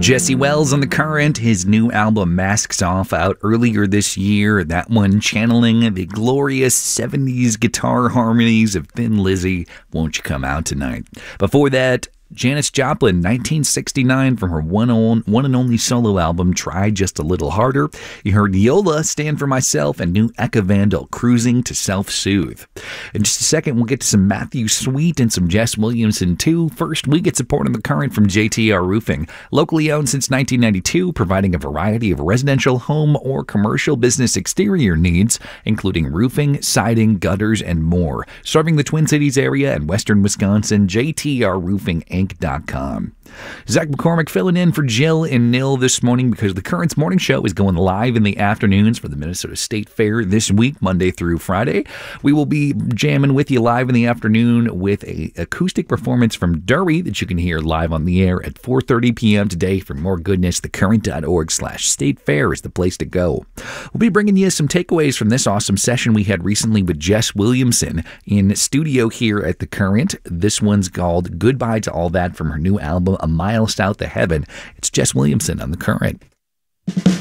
Jesse Wells on The Current, his new album Masks Off out earlier this year. That one channeling the glorious 70s guitar harmonies of Thin Lizzy. Won't You Come Out Tonight? Before that, Janis Joplin, 1969, from her one and only solo album, Try Just a Little Harder. You heard Yola, Stand for Myself, and new Eka Vandal, Cruising to Self-Soothe. In just a second, we'll get to some Matthew Sweet and some Jess Williamson, too. First, we get support on The Current from JTR Roofing. Locally owned since 1992, providing a variety of residential, home, or commercial business exterior needs, including roofing, siding, gutters, and more. Serving the Twin Cities area and western Wisconsin, JTRRoofing.com. Zach McCormick filling in for Jill and Nil this morning because the Current's morning show is going live in the afternoons for the Minnesota State Fair this week, Monday through Friday. We will be jamming with you live in the afternoon with an acoustic performance from Dury that you can hear live on the air at 4:30 p.m. today. For more goodness, thecurrent.org/State Fair is the place to go. We'll be bringing you some takeaways from this awesome session we had recently with Jess Williamson in studio here at The Current. This one's called Goodbye to All That from her new album, A Mile South of Heaven. It's Jess Williamson on The Current.